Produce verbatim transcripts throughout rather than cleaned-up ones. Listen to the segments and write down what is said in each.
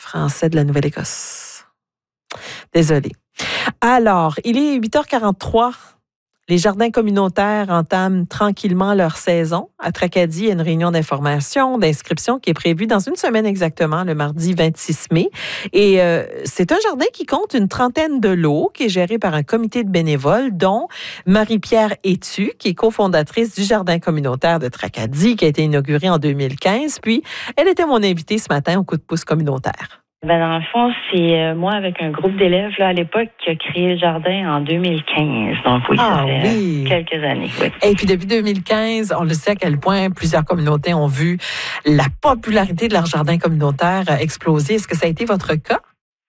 français de la Nouvelle-Écosse. Désolée. Alors, il est huit heures quarante-trois. Les jardins communautaires entament tranquillement leur saison. À Tracadie, il y a une réunion d'information, d'inscription qui est prévue dans une semaine exactement, le mardi vingt-six mai. Et euh, c'est un jardin qui compte une trentaine de lots, qui est géré par un comité de bénévoles, dont Marie-Pierre Etu, qui est cofondatrice du jardin communautaire de Tracadie, qui a été inauguré en deux mille quinze. Puis, elle était mon invitée ce matin au Coup de pouce communautaire. Ben dans le fond, c'est euh, moi avec un groupe d'élèves là à l'époque qui a créé le jardin en deux mille quinze. Donc oui, ah, ça fait oui. quelques années. Oui. Et puis depuis deux mille quinze, on le sait à quel point plusieurs communautés ont vu la popularité de leur jardin communautaire exploser. Est-ce que ça a été votre cas?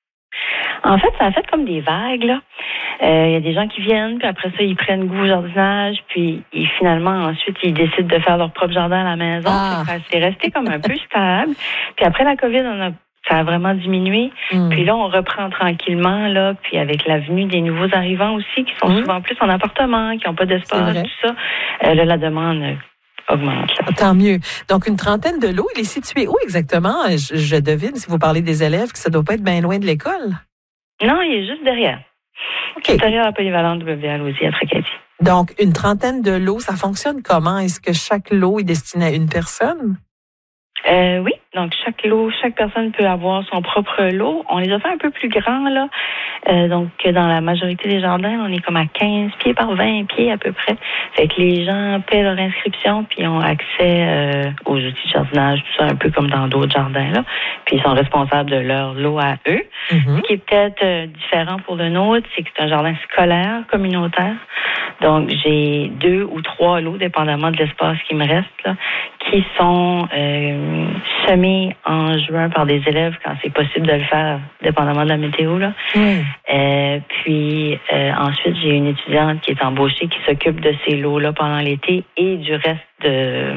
En fait, ça a fait comme des vagues là. Il euh, y a des gens qui viennent, puis après ça, ils prennent goût au jardinage, puis ils, finalement, ensuite, ils décident de faire leur propre jardin à la maison. Ah. C'est resté comme un peu stable. Puis après la COVID, on a ça a vraiment diminué. Mm. Puis là, on reprend tranquillement, là. Puis avec la venue des nouveaux arrivants aussi, qui sont mm. souvent plus en appartement, qui n'ont pas d'espace, tout ça, euh, là, la demande augmente. Là. Tant mieux. Donc, une trentaine de lots. Il est situé où exactement? Je, je devine, si vous parlez des élèves, que ça ne doit pas être bien loin de l'école. Non, il est juste derrière. Okay. Juste derrière la polyvalente W B A aussi, à Tracadie. Donc, une trentaine de lots, ça fonctionne comment? Est-ce que chaque lot est destiné à une personne? Euh, oui, donc chaque lot, chaque personne peut avoir son propre lot. On les a fait un peu plus grands, là. Euh, donc, dans la majorité des jardins, on est comme à quinze pieds par vingt pieds à peu près. Fait que les gens paient leur inscription puis ont accès euh, aux outils de jardinage, tout ça, un peu comme dans d'autres jardins, là. Puis ils sont responsables de leur lot à eux. Mm-hmm. Ce qui est peut-être euh, différent pour le nôtre, c'est que c'est un jardin scolaire, communautaire. Donc, j'ai deux ou trois lots, dépendamment de l'espace qui me reste, là, qui sont euh, semés en juin par des élèves quand c'est possible de le faire, dépendamment de la météo. Là. Mm. Euh, puis euh, ensuite, j'ai une étudiante qui est embauchée qui s'occupe de ces lots-là pendant l'été et du reste de,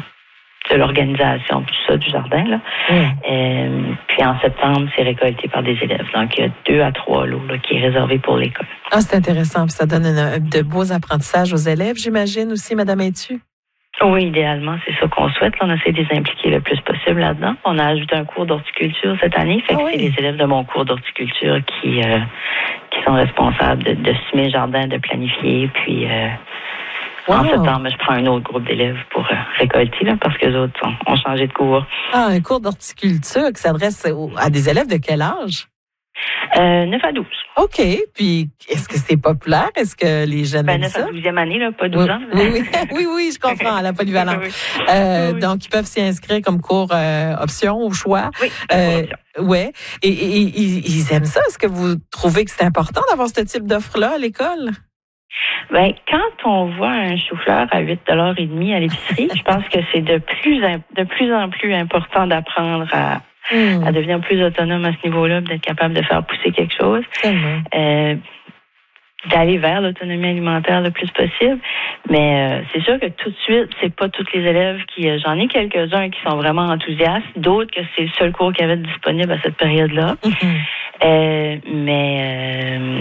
de l'organisation, tout ça, du jardin. Là. Mm. Euh, puis en septembre, c'est récolté par des élèves. Donc, il y a deux à trois lots là, qui est réservé pour l'école. Ah, c'est intéressant. Puis ça donne une, de beaux apprentissages aux élèves, j'imagine aussi, Mme Etu? Oui, idéalement, c'est ça qu'on souhaite. On essaie de les impliquer le plus possible là-dedans. On a ajouté un cours d'horticulture cette année. Fait que ah oui. C'est les élèves de mon cours d'horticulture qui euh, qui sont responsables de, de semer le jardin, de planifier. Puis euh, wow. En septembre, je prends un autre groupe d'élèves pour euh, récolter là, parce que les autres ont, ont changé de cours. Ah, un cours d'horticulture qui s'adresse à des élèves de quel âge? Euh, neuf à douze. OK. Puis, est-ce que c'est populaire? Est-ce que les jeunes ben, aiment neuf ça? à douzième année, là, pas douze oui, ans. Oui, oui, oui, oui, je comprends, la polyvalente. oui. Euh, oui. Donc, ils peuvent s'y inscrire comme cours euh, option au choix. Oui, euh, ouais. Et, et, et ils aiment ça. Est-ce que vous trouvez que c'est important d'avoir ce type d'offre-là à l'école? Ben, quand on voit un chou-fleur à huit dollars et demi à l'épicerie, je pense que c'est de plus, de plus en plus important d'apprendre à Mmh. à devenir plus autonome à ce niveau-là, d'être capable de faire pousser quelque chose, euh, d'aller vers l'autonomie alimentaire le plus possible. Mais euh, c'est sûr que tout de suite, c'est pas tous les élèves qui... Euh, j'en ai quelques-uns qui sont vraiment enthousiastes, d'autres que c'est le seul cours qu'il y avait disponible à cette période-là. Mmh. Euh, mais... Euh,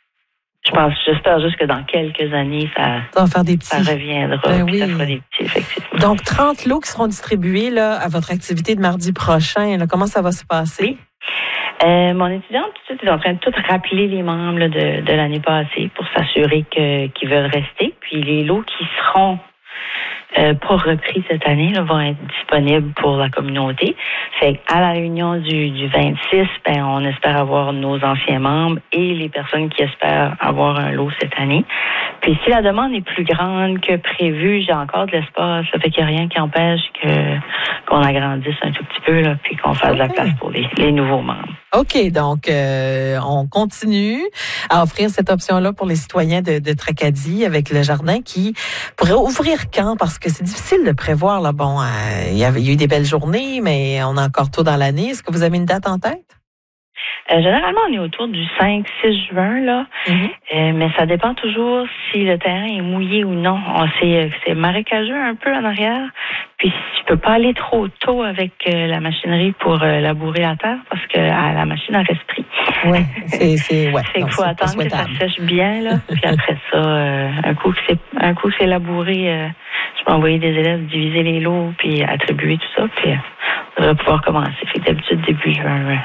Je pense, j'espère juste que dans quelques années, ça, ça va faire des petits. Ça reviendra. Ben oui. Ça fera des petits, effectivement. Donc, trente lots qui seront distribués là, à votre activité de mardi prochain. Là. Comment ça va se passer? Oui. Euh, mon étudiante, tout de suite, est en train de tout rappeler les membres là, de, de l'année passée pour s'assurer que, qu'ils veulent rester. Puis les lots qui seront euh, pas repris cette année là, vont être disponibles pour la communauté. Fait à la réunion du, du vingt-six, ben, on espère avoir nos anciens membres et les personnes qui espèrent avoir un lot cette année. Puis si la demande est plus grande que prévu, j'ai encore de l'espace. Ça fait qu'il n'y a rien qui empêche que qu'on agrandisse un tout petit peu, là, puis qu'on fasse okay. de la place pour les, les nouveaux membres. OK, donc euh, on continue à offrir cette option-là pour les citoyens de, de Tracadie avec le jardin qui pourrait ouvrir quand? Parce que c'est difficile de prévoir. Là. Bon, euh, il y avait, il y a eu des belles journées, mais on est encore tôt dans l'année. Est-ce que vous avez une date en tête? Euh, généralement, on est autour du cinq six juin, là. Mm-hmm. Euh, mais ça dépend toujours si le terrain est mouillé ou non. On sait, c'est marécageux un peu en arrière. Puis, tu peux pas aller trop tôt avec euh, la machinerie pour euh, labourer la terre parce que euh, la machine a respire. Oui, c'est, c'est, ouais. Il faut attendre que ça sèche bien, là. Puis après ça, euh, un coup que c'est, un coup que c'est labouré, euh, je peux envoyer des élèves diviser les lots puis attribuer tout ça. Puis, on va pouvoir commencer. Fait que d'habitude, début juin, ouais.